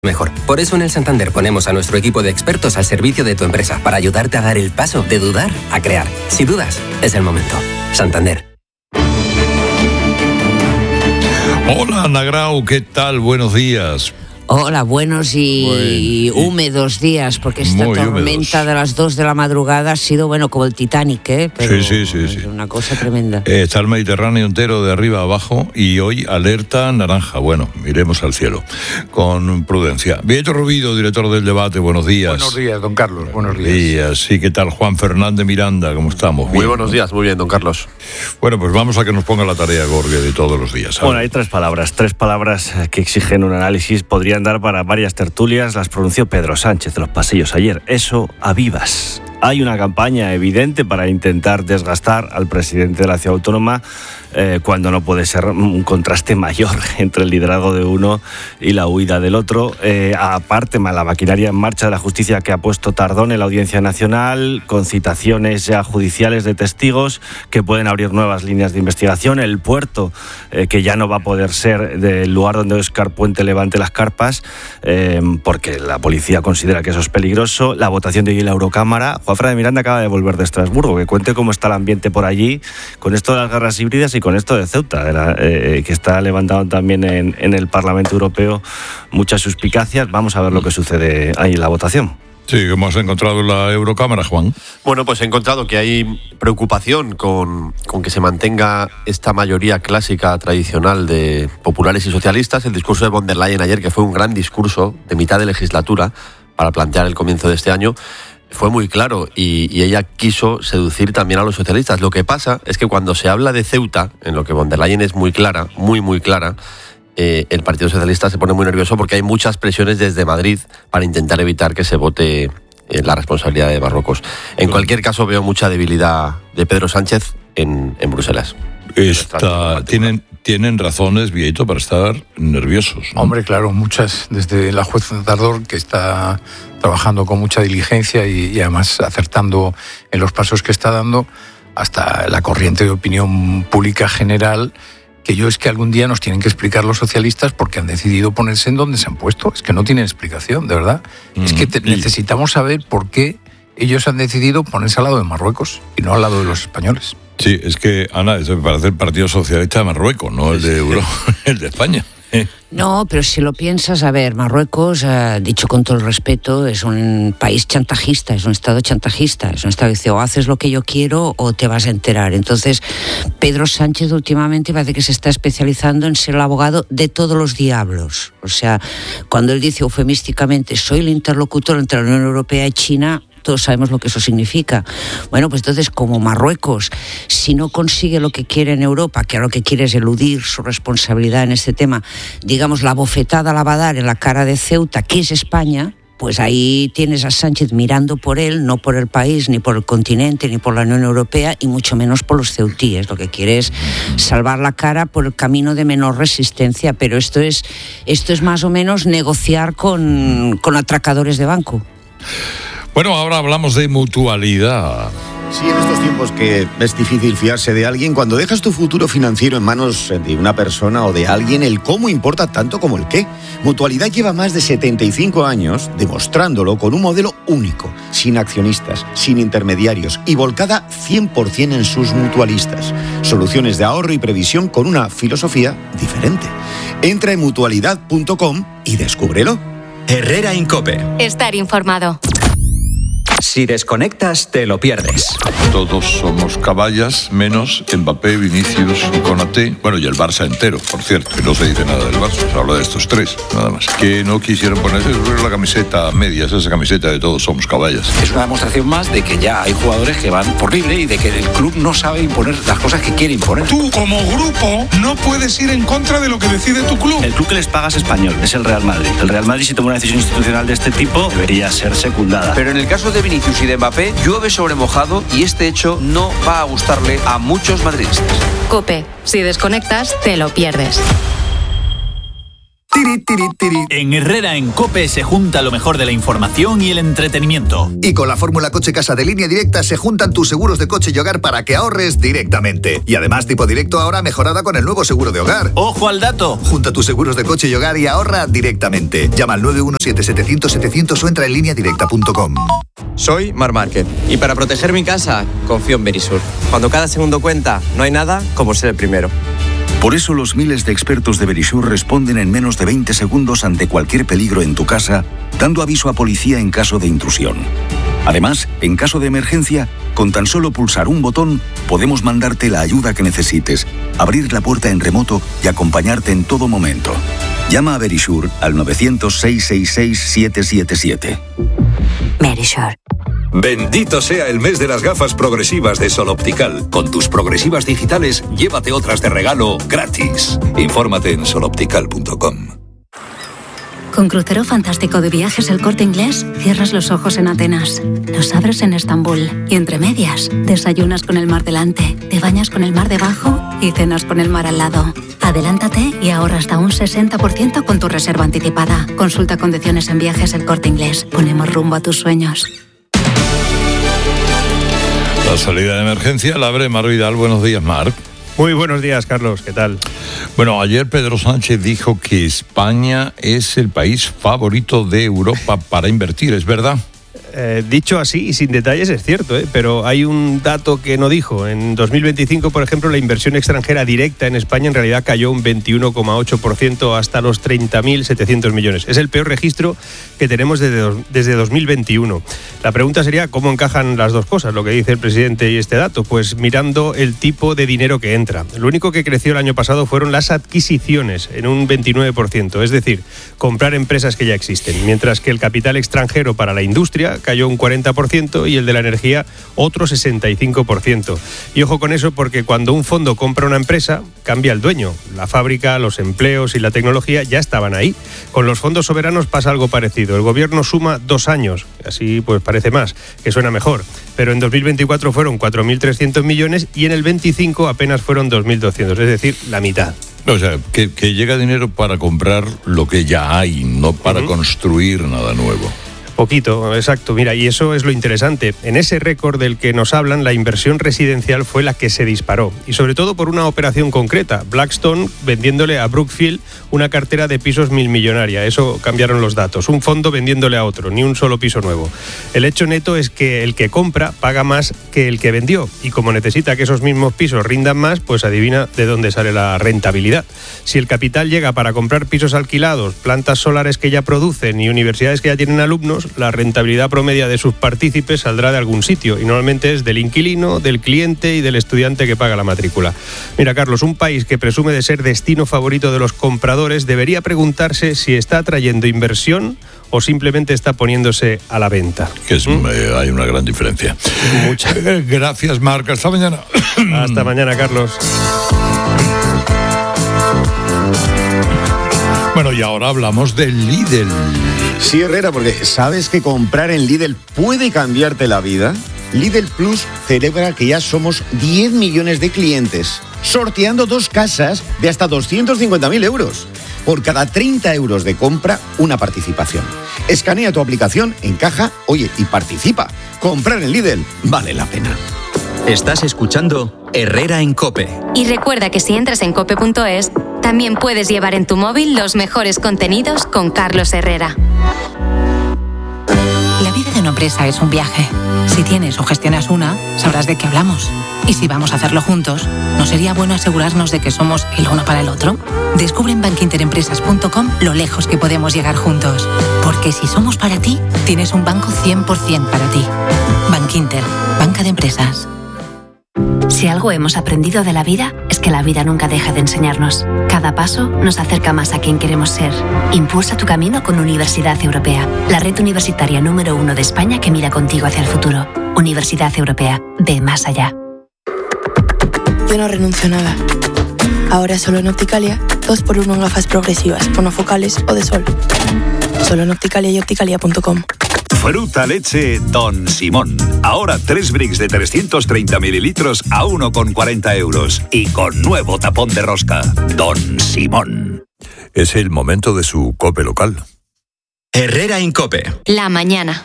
mejor. Por eso en el Santander ponemos a nuestro equipo de expertos al servicio de tu empresa para ayudarte a dar el paso de dudar a crear. Si dudas, es el momento. Santander. Hola, Ana Grau, ¿qué tal? Buenos días. Hola, buenos y húmedos días, porque esta tormenta de las 2 de la madrugada ha sido, como el Titanic, Pero sí. Es una cosa tremenda. Está el Mediterráneo entero de arriba a abajo y hoy alerta naranja. Bueno, miremos al cielo con prudencia. Vieto Rubido, director del Debate, buenos días. Buenos días, don Carlos, buenos días. Sí, ¿qué tal? Juan Fernández Miranda, ¿cómo estamos? Muy buenos días, muy bien, don Carlos. Bueno, pues vamos a que nos ponga la tarea, Gorge, de todos los días. Bueno, hay tres palabras que exigen un análisis, podrían dar para varias tertulias, las pronunció Pedro Sánchez en los pasillos ayer. Eso a vivas. Hay una campaña evidente para intentar desgastar al presidente de la ciudad autónoma cuando no puede ser un contraste mayor entre el liderazgo de uno y la huida del otro. Aparte, la maquinaria en marcha de la justicia que ha puesto Tardón en la Audiencia Nacional, con citaciones ya judiciales de testigos que pueden abrir nuevas líneas de investigación. El puerto, que ya no va a poder ser del lugar donde Óscar Puente levante las carpas, porque la policía considera que eso es peligroso. La votación de hoy en la Eurocámara. Juan Fernández Miranda acaba de volver de Estrasburgo, que cuente cómo está el ambiente por allí, con esto de las guerras híbridas y con esto de Ceuta, que está levantando también en el Parlamento Europeo muchas suspicacias. Vamos a ver lo que sucede ahí en la votación. Sí, ¿cómo has encontrado en la Eurocámara, Juan? Bueno, pues he encontrado que hay preocupación con que se mantenga esta mayoría clásica tradicional de populares y socialistas. El discurso de von der Leyen ayer, que fue un gran discurso de mitad de legislatura para plantear el comienzo de este año, fue muy claro y ella quiso seducir también a los socialistas. Lo que pasa es que cuando se habla de Ceuta, en lo que von der Leyen es muy clara, muy clara, el Partido Socialista se pone muy nervioso porque hay muchas presiones desde Madrid para intentar evitar que se vote la responsabilidad de Marruecos. En cualquier caso, veo mucha debilidad de Pedro Sánchez en Bruselas. Tienen razones, Vieito, para estar nerviosos, ¿no? Hombre, claro, muchas, desde la jueza Tardón, que está trabajando con mucha diligencia y además acertando en los pasos que está dando, hasta la corriente de opinión pública general, que es que algún día nos tienen que explicar los socialistas por qué han decidido ponerse en donde se han puesto. Es que no tienen explicación, de verdad. Es que necesitamos saber por qué ellos han decidido ponerse al lado de Marruecos y no al lado de los españoles. Sí, es que, Ana, eso me parece el Partido Socialista de Marruecos, no el de Europa, el de España. No, pero si lo piensas, a ver, Marruecos, dicho con todo el respeto, es un país chantajista, es un Estado chantajista, es un Estado que dice o haces lo que yo quiero o te vas a enterar. Entonces, Pedro Sánchez últimamente parece que se está especializando en ser el abogado de todos los diablos. O sea, cuando él dice eufemísticamente soy el interlocutor entre la Unión Europea y China, todos sabemos lo que eso significa. Bueno, pues entonces, como Marruecos, si no consigue lo que quiere en Europa, que ahora lo que quiere es eludir su responsabilidad en este tema, digamos, la bofetada la va a dar en la cara de Ceuta, que es España, pues ahí tienes a Sánchez mirando por él, no por el país, ni por el continente, ni por la Unión Europea, y mucho menos por los ceutíes. Lo que quiere es salvar la cara por el camino de menor resistencia, pero esto es más o menos negociar con atracadores de banco. Bueno, ahora hablamos de mutualidad. Sí, en estos tiempos que es difícil fiarse de alguien, cuando dejas tu futuro financiero en manos de una persona o de alguien, el cómo importa tanto como el qué. Mutualidad lleva más de 75 años demostrándolo con un modelo único, sin accionistas, sin intermediarios y volcada 100% en sus mutualistas. Soluciones de ahorro y previsión con una filosofía diferente. Entra en mutualidad.com y descúbrelo. Herrera Incope. Estar informado. Si desconectas, te lo pierdes. Todos somos caballas, menos Mbappé, Vinicius y Konaté. Bueno, y el Barça entero, por cierto, que no se dice nada del Barça, se habla de estos tres, nada más. Que no quisieron ponerse la camiseta medias, esa camiseta de todos somos caballas. Es una demostración más de que ya hay jugadores que van por libre y de que el club no sabe imponer las cosas que quiere imponer. Tú, como grupo, no puedes ir en contra de lo que decide tu club. El club que les paga es español, es el Real Madrid. El Real Madrid, si toma una decisión institucional de este tipo, debería ser secundada. Pero en el caso de Vinicius y de Mbappé, llueve sobre mojado y este hecho no va a gustarle a muchos madridistas. COPE. Si desconectas, te lo pierdes. Tiri, tiri, tiri. En Herrera en COPE se junta lo mejor de la información y el entretenimiento. Y con la fórmula Coche Casa de Línea Directa se juntan tus seguros de coche y hogar para que ahorres directamente. Y además tipo directo ahora mejorada con el nuevo seguro de hogar. ¡Ojo al dato! Junta tus seguros de coche y hogar y ahorra directamente. Llama al 917-700-700 o entra en lineadirecta.com. Soy Mar Márquez y para proteger mi casa confío en Verisur. Cuando cada segundo cuenta, no hay nada como ser el primero. Por eso los miles de expertos de Verisur responden en menos de 20 segundos ante cualquier peligro en tu casa, dando aviso a policía en caso de intrusión. Además, en caso de emergencia, con tan solo pulsar un botón, podemos mandarte la ayuda que necesites, abrir la puerta en remoto y acompañarte en todo momento. Llama a Verisur al 900-666-777. Verisur. Bendito sea el mes de las gafas progresivas de Sol Optical. Con tus progresivas digitales, llévate otras de regalo gratis. Infórmate en soloptical.com. Con Crucero Fantástico de Viajes El Corte Inglés, cierras los ojos en Atenas, los abres en Estambul y entre medias, desayunas con el mar delante, te bañas con el mar debajo y cenas con el mar al lado. Adelántate y ahorra hasta un 60% con tu reserva anticipada. Consulta condiciones en Viajes El Corte Inglés. Ponemos rumbo a tus sueños. La salida de emergencia la abre Mar Vidal. Buenos días, Mar. Muy buenos días, Carlos. ¿Qué tal? Bueno, ayer Pedro Sánchez dijo que España es el país favorito de Europa para invertir, ¿es verdad? Dicho así y sin detalles es cierto, pero hay un dato que no dijo. En 2025, por ejemplo, la inversión extranjera directa en España en realidad cayó un 21,8% hasta los 30.700 millones. Es el peor registro que tenemos desde 2021. La pregunta sería cómo encajan las dos cosas, lo que dice el presidente y este dato. Pues mirando el tipo de dinero que entra. Lo único que creció el año pasado fueron las adquisiciones en un 29%, es decir, comprar empresas que ya existen, mientras que el capital extranjero para la industria cayó un 40% y el de la energía otro 65%. Y ojo con eso porque cuando un fondo compra una empresa, cambia el dueño. La fábrica, los empleos y la tecnología ya estaban ahí. Con los fondos soberanos pasa algo parecido. El gobierno suma 2 años, así pues parece más, que suena mejor. Pero en 2024 fueron 4.300 millones y en el 25 apenas fueron 2.200, es decir, la mitad. O sea, que llega dinero para comprar lo que ya hay, no para construir nada nuevo. Poquito, exacto. Mira, y eso es lo interesante. En ese récord del que nos hablan, la inversión residencial fue la que se disparó. Y sobre todo por una operación concreta. Blackstone vendiéndole a Brookfield una cartera de pisos milmillonaria. Eso cambiaron los datos. Un fondo vendiéndole a otro, ni un solo piso nuevo. El hecho neto es que el que compra paga más que el que vendió. Y como necesita que esos mismos pisos rindan más, pues adivina de dónde sale la rentabilidad. Si el capital llega para comprar pisos alquilados, plantas solares que ya producen y universidades que ya tienen alumnos, la rentabilidad promedia de sus partícipes saldrá de algún sitio y normalmente es del inquilino, del cliente y del estudiante que paga la matrícula. Mira, Carlos, un país que presume de ser destino favorito de los compradores debería preguntarse si está atrayendo inversión o simplemente está poniéndose a la venta. Hay una gran diferencia. Mucha. Gracias, Marc. Hasta mañana. Hasta mañana, Carlos. Bueno, y ahora hablamos del Lidl. Sí, Herrera, porque ¿sabes que comprar en Lidl puede cambiarte la vida? Lidl Plus celebra que ya somos 10 millones de clientes, sorteando 2 casas de hasta 250.000 euros. Por cada 30 euros de compra, una participación. Escanea tu aplicación, encaja, oye, y participa. Comprar en Lidl vale la pena. Estás escuchando Herrera en COPE. Y recuerda que si entras en cope.es, también puedes llevar en tu móvil los mejores contenidos con Carlos Herrera. La vida de una empresa es un viaje. Si tienes o gestionas una, sabrás de qué hablamos. Y si vamos a hacerlo juntos, ¿no sería bueno asegurarnos de que somos el uno para el otro? Descubre en bankinterempresas.com lo lejos que podemos llegar juntos. Porque si somos para ti, tienes un banco 100% para ti. Bankinter, banca de empresas. Si algo hemos aprendido de la vida, es que la vida nunca deja de enseñarnos. Cada paso nos acerca más a quien queremos ser. Impulsa tu camino con Universidad Europea, la red universitaria número 1 de España que mira contigo hacia el futuro. Universidad Europea, ve más allá. Yo no renuncio a nada. Ahora solo en Opticalia, 2x1 en gafas progresivas, monofocales o de sol. Solo en Opticalia y opticalia.com. Fruta leche Don Simón. Ahora 3 bricks de 330 mililitros a 1,40 euros. Y con nuevo tapón de rosca. Don Simón. Es el momento de su COPE local. Herrera Incope. La mañana.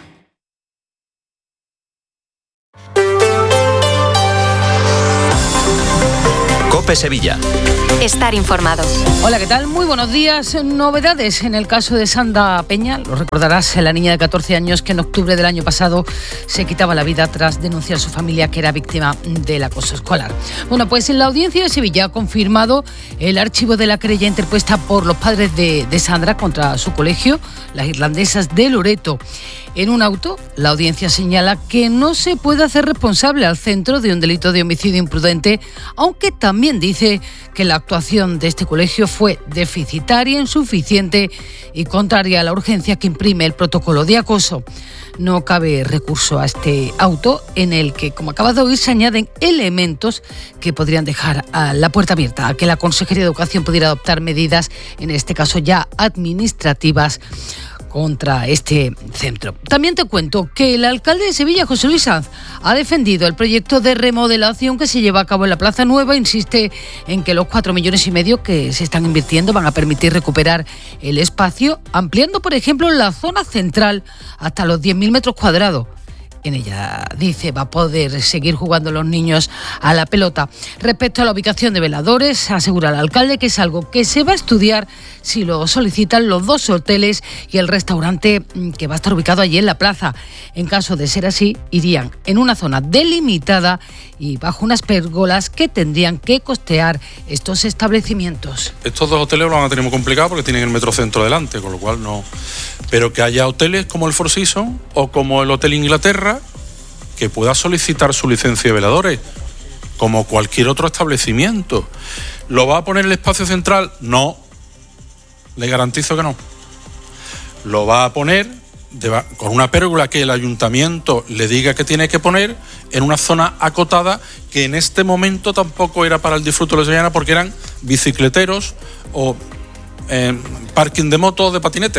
COPE Sevilla. Estar informado. Hola, ¿qué tal? Muy buenos días. Novedades en el caso de Sandra Peña. Lo recordarás, la niña de 14 años que en octubre del año pasado se quitaba la vida tras denunciar a su familia que era víctima del acoso escolar. Bueno, pues en la audiencia de Sevilla ha confirmado el archivo de la querella interpuesta por los padres de Sandra contra su colegio, las irlandesas de Loreto. En un auto, la audiencia señala que no se puede hacer responsable al centro de un delito de homicidio imprudente, aunque también dice que la actuación de este colegio fue deficitaria, insuficiente y contraria a la urgencia que imprime el protocolo de acoso. No cabe recurso a este auto en el que, como acabas de oír, se añaden elementos que podrían dejar a la puerta abierta a que la Consejería de Educación pudiera adoptar medidas, en este caso ya administrativas, contra este centro. También te cuento que el alcalde de Sevilla, José Luis Sanz, ha defendido el proyecto de remodelación que se lleva a cabo en la Plaza Nueva. Insiste en que los 4,5 millones que se están invirtiendo van a permitir recuperar el espacio, ampliando, por ejemplo, la zona central hasta los 10.000 metros cuadrados. En ella, dice, va a poder seguir jugando los niños a la pelota. Respecto a la ubicación de veladores, asegura el alcalde que es algo que se va a estudiar si lo solicitan los 2 hoteles y el restaurante que va a estar ubicado allí en la plaza. En caso de ser así, irían en una zona delimitada y bajo unas pérgolas que tendrían que costear estos establecimientos. Estos 2 hoteles lo van a tener muy complicado porque tienen el Metrocentro delante, con lo cual no. Pero que haya hoteles como el Four Seasons o como el Hotel Inglaterra que pueda solicitar su licencia de veladores, como cualquier otro establecimiento. ¿Lo va a poner el espacio central? No. Le garantizo que no. Lo va a poner con una pérgola que el ayuntamiento le diga que tiene que poner en una zona acotada que en este momento tampoco era para el disfrute de la sevillana porque eran bicicleteros o parking de motos, de patinete.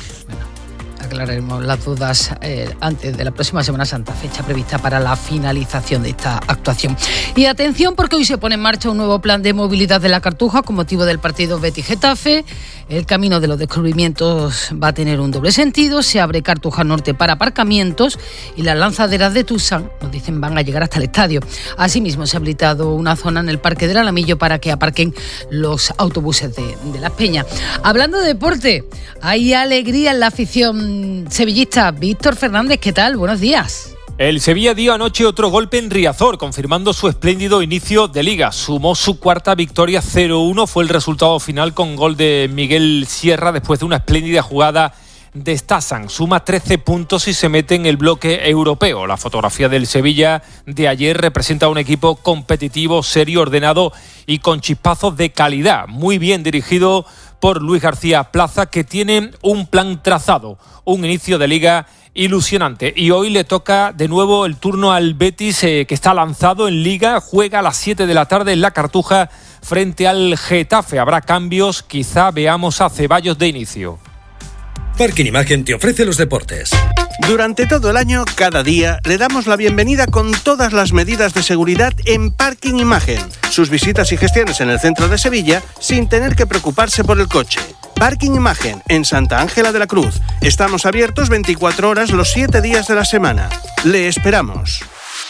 Aclararemos las dudas antes de la próxima Semana Santa, fecha prevista para la finalización de esta actuación. Y atención, porque hoy se pone en marcha un nuevo plan de movilidad de la Cartuja con motivo del partido Betis-Getafe. El camino de los descubrimientos va a tener un doble sentido. Se abre Cartuja Norte para aparcamientos y las lanzaderas de Tusán, nos dicen, van a llegar hasta el estadio. Asimismo, se ha habilitado una zona en el Parque del Alamillo para que aparquen los autobuses de Las Peñas. Hablando de deporte, hay alegría en la afición sevillista. Víctor Fernández, ¿qué tal? Buenos días. El Sevilla dio anoche otro golpe en Riazor, confirmando su espléndido inicio de Liga. Sumó su 4ª victoria, 0-1. Fue el resultado final con gol de Miguel Sierra después de una espléndida jugada de Stasan. Suma 13 puntos y se mete en el bloque europeo. La fotografía del Sevilla de ayer representa un equipo competitivo, serio, ordenado y con chispazos de calidad. Muy bien dirigido por Luis García Plaza, que tiene un plan trazado, un inicio de Liga ilusionante. Y hoy le toca de nuevo el turno al Betis, que está lanzado en Liga. Juega a las 7 de la tarde en la Cartuja frente al Getafe. Habrá cambios, quizá veamos a Ceballos de inicio. Parking Imagen te ofrece los deportes. Durante todo el año, cada día, le damos la bienvenida con todas las medidas de seguridad en Parking Imagen. Sus visitas y gestiones en el centro de Sevilla sin tener que preocuparse por el coche. Parking Imagen, en Santa Ángela de la Cruz. Estamos abiertos 24 horas los 7 días de la semana. Le esperamos.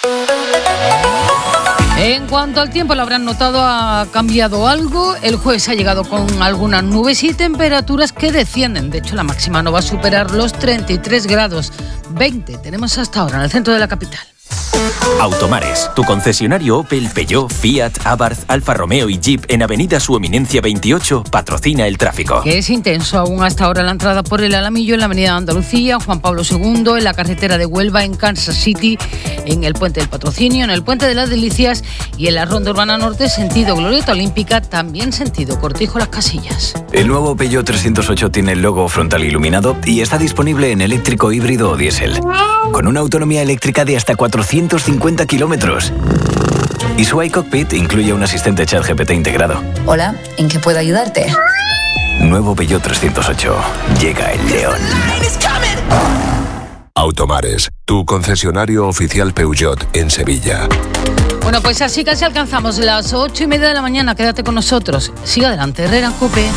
En cuanto al tiempo, lo habrán notado, ha cambiado algo. El jueves ha llegado con algunas nubes y temperaturas que descienden. De hecho, la máxima no va a superar los 33 grados. 20 tenemos hasta ahora en el centro de la capital. Automares, tu concesionario Opel, Peugeot, Fiat, Abarth, Alfa Romeo y Jeep en Avenida Su Eminencia 28 patrocina el tráfico. Que es intenso aún hasta ahora la entrada por el Alamillo, en la Avenida Andalucía, Juan Pablo II, en la carretera de Huelva, en Kansas City, en el Puente del Patrocinio, en el Puente de las Delicias y en la Ronda Urbana Norte, sentido Glorieta Olímpica, también sentido Cortijo Las Casillas. El nuevo Peugeot 308 tiene el logo frontal iluminado y está disponible en eléctrico, híbrido o diésel, con una autonomía eléctrica de hasta 450 kilómetros. Y su iCockpit incluye un asistente ChatGPT integrado. Hola, ¿en qué puedo ayudarte? Nuevo Peugeot 308. Llega el león. Automares, tu concesionario oficial Peugeot en Sevilla. Bueno, pues así casi alcanzamos las 8:30 de la mañana. Quédate con nosotros. Sigue adelante, Herrera Cope.